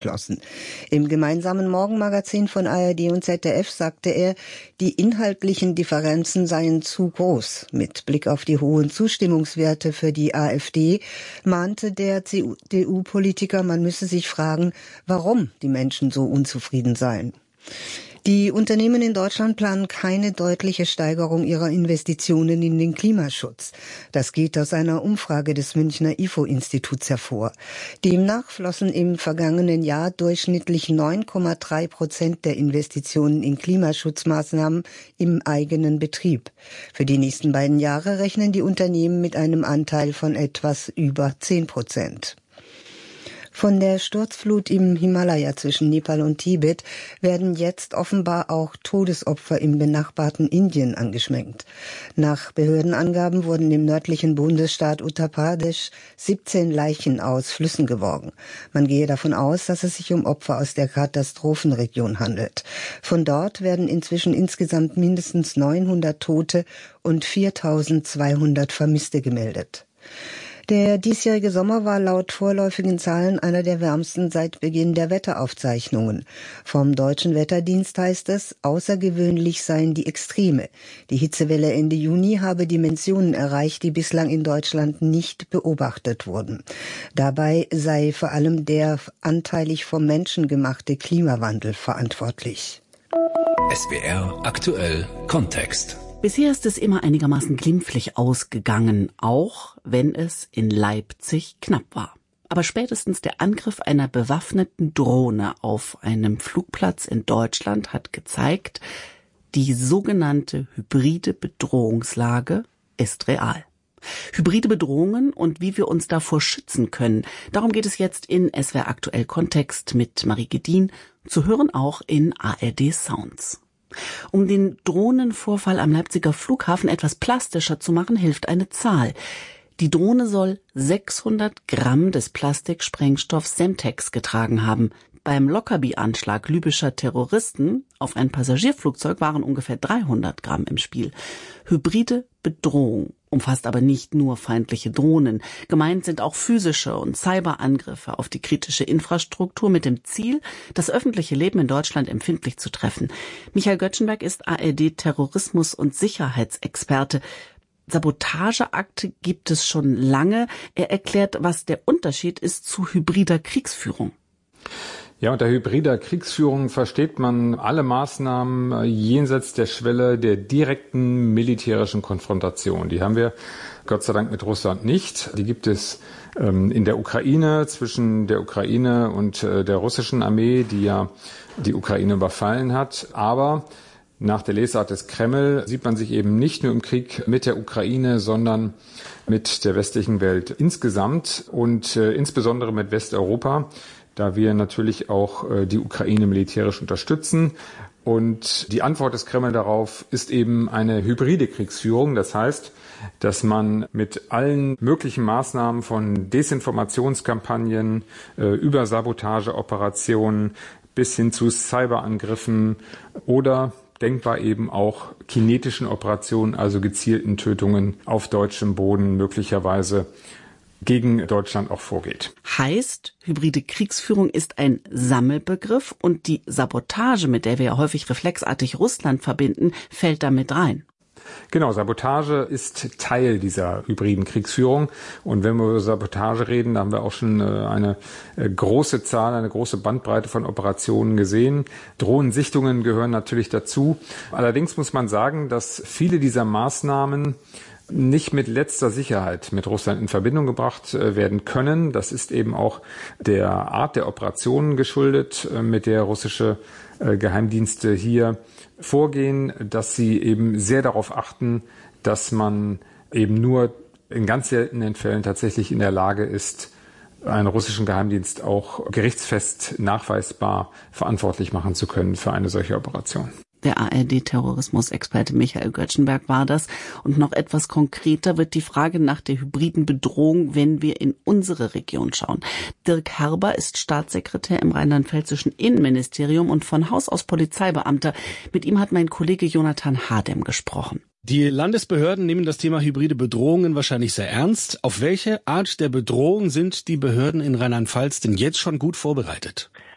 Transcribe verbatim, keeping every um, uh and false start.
Flossen. Im gemeinsamen Morgenmagazin von A R D und Z D F sagte er, die inhaltlichen Differenzen seien zu groß. Mit Blick auf die hohen Zustimmungswerte für die AfD mahnte der C D U-Politiker, man müsse sich fragen, warum die Menschen so unzufrieden seien. Die Unternehmen in Deutschland planen keine deutliche Steigerung ihrer Investitionen in den Klimaschutz. Das geht aus einer Umfrage des Münchner I F O-Instituts hervor. Demnach flossen im vergangenen Jahr durchschnittlich neun Komma drei Prozent der Investitionen in Klimaschutzmaßnahmen im eigenen Betrieb. Für die nächsten beiden Jahre rechnen die Unternehmen mit einem Anteil von etwas über zehn Prozent. Von der Sturzflut im Himalaya zwischen Nepal und Tibet werden jetzt offenbar auch Todesopfer im benachbarten Indien angeschwemmt. Nach Behördenangaben wurden im nördlichen Bundesstaat Uttar Pradesh siebzehn Leichen aus Flüssen geborgen. Man gehe davon aus, dass es sich um Opfer aus der Katastrophenregion handelt. Von dort werden inzwischen insgesamt mindestens neunhundert Tote und viertausendzweihundert Vermisste gemeldet. Der diesjährige Sommer war laut vorläufigen Zahlen einer der wärmsten seit Beginn der Wetteraufzeichnungen. Vom Deutschen Wetterdienst heißt es, außergewöhnlich seien die Extreme. Die Hitzewelle Ende Juni habe Dimensionen erreicht, die bislang in Deutschland nicht beobachtet wurden. Dabei sei vor allem der anteilig vom Menschen gemachte Klimawandel verantwortlich. S W R aktuell Kontext. Bisher ist es immer einigermaßen glimpflich ausgegangen, auch wenn es in Leipzig knapp war. Aber spätestens der Angriff einer bewaffneten Drohne auf einem Flugplatz in Deutschland hat gezeigt, die sogenannte hybride Bedrohungslage ist real. Hybride Bedrohungen und wie wir uns davor schützen können, darum geht es jetzt in S W R aktuell Kontext mit Marie Gedin, zu hören auch in A R D Sounds. Um den Drohnenvorfall am Leipziger Flughafen etwas plastischer zu machen, hilft eine Zahl. Die Drohne soll sechshundert Gramm des Plastiksprengstoffs Semtex getragen haben. Beim Lockerbie-Anschlag libyscher Terroristen auf ein Passagierflugzeug waren ungefähr dreihundert Gramm im Spiel. Hybride Bedrohung umfasst aber nicht nur feindliche Drohnen. Gemeint sind auch physische und Cyberangriffe auf die kritische Infrastruktur mit dem Ziel, das öffentliche Leben in Deutschland empfindlich zu treffen. Michael Göttschenberg ist A R D-Terrorismus- und Sicherheitsexperte. Sabotageakte gibt es schon lange. Er erklärt, was der Unterschied ist zu hybrider Kriegsführung. Ja, unter hybrider Kriegsführung versteht man alle Maßnahmen jenseits der Schwelle der direkten militärischen Konfrontation. Die haben wir Gott sei Dank mit Russland nicht. Die gibt es ähm, in der Ukraine, zwischen der Ukraine und äh, der russischen Armee, die ja die Ukraine überfallen hat. Aber nach der Lesart des Kreml sieht man sich eben nicht nur im Krieg mit der Ukraine, sondern mit der westlichen Welt insgesamt und äh, insbesondere mit Westeuropa, da wir natürlich auch äh, die Ukraine militärisch unterstützen. Und die Antwort des Kreml darauf ist eben eine hybride Kriegsführung. Das heißt, dass man mit allen möglichen Maßnahmen von Desinformationskampagnen äh, über Sabotageoperationen bis hin zu Cyberangriffen oder denkbar eben auch kinetischen Operationen, also gezielten Tötungen auf deutschem Boden möglicherweise gegen Deutschland auch vorgeht. Heißt, hybride Kriegsführung ist ein Sammelbegriff und die Sabotage, mit der wir ja häufig reflexartig Russland verbinden, fällt damit rein. Genau, Sabotage ist Teil dieser hybriden Kriegsführung. Und wenn wir über Sabotage reden, da haben wir auch schon eine große Zahl, eine große Bandbreite von Operationen gesehen. Drohnensichtungen gehören natürlich dazu. Allerdings muss man sagen, dass viele dieser Maßnahmen nicht mit letzter Sicherheit mit Russland in Verbindung gebracht werden können. Das ist eben auch der Art der Operationen geschuldet, mit der russische Geheimdienste hier vorgehen, dass sie eben sehr darauf achten, dass man eben nur in ganz seltenen Fällen tatsächlich in der Lage ist, einen russischen Geheimdienst auch gerichtsfest nachweisbar verantwortlich machen zu können für eine solche Operation. Der A R D-Terrorismusexperte Michael Göttschenberg war das. Und noch etwas konkreter wird die Frage nach der hybriden Bedrohung, wenn wir in unsere Region schauen. Dirk Herber ist Staatssekretär im rheinland-pfälzischen Innenministerium und von Haus aus Polizeibeamter. Mit ihm hat mein Kollege Jonathan Hadem gesprochen. Die Landesbehörden nehmen das Thema hybride Bedrohungen wahrscheinlich sehr ernst. Auf welche Art der Bedrohung sind die Behörden in Rheinland-Pfalz denn jetzt schon gut vorbereitet?